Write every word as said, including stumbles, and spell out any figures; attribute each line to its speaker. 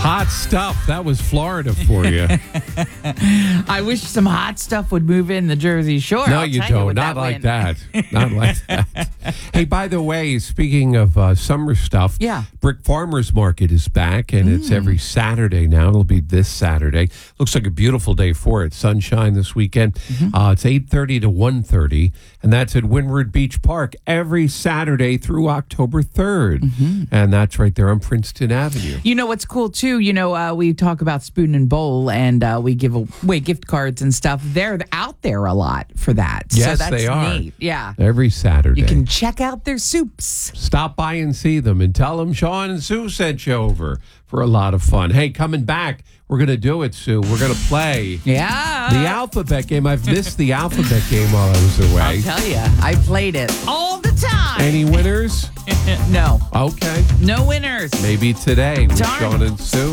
Speaker 1: Hot stuff. That was Florida for you.
Speaker 2: I wish some hot stuff would move in the Jersey Shore.
Speaker 1: No,
Speaker 2: I'll
Speaker 1: you
Speaker 2: tell
Speaker 1: don't.
Speaker 2: with
Speaker 1: Not
Speaker 2: that
Speaker 1: like
Speaker 2: wind.
Speaker 1: that. Not like that. Hey, by the way, speaking of uh, summer stuff,
Speaker 2: Yeah.
Speaker 1: Brick Farmers Market is back, and it's every Saturday now. It'll be this Saturday. Looks like a beautiful day for it. Sunshine this weekend. Uh, it's eight thirty to one thirty, and that's at Windward Beach Park every Saturday through October third. And that's right there on Princeton Avenue.
Speaker 2: You know what's cool too? You know, uh, we talk about Spoon and Bowl, and uh, we give away gift cards and stuff. They're out there a lot for that.
Speaker 1: Yes,
Speaker 2: so that's
Speaker 1: they are.
Speaker 2: neat. Yeah.
Speaker 1: Every Saturday.
Speaker 2: You can check out their soups.
Speaker 1: Stop by and see them and tell them Sean and Sue sent you over for a lot of fun. Hey, coming back, we're going to do it, Sue. We're going to play
Speaker 2: Yeah.
Speaker 1: the alphabet game. I've missed the alphabet game while I was away.
Speaker 2: I'll tell you, I played it all the time.
Speaker 1: Any winners?
Speaker 2: no.
Speaker 1: Okay.
Speaker 2: No winners.
Speaker 1: Maybe today with
Speaker 2: Darn.
Speaker 1: Sean and Sue.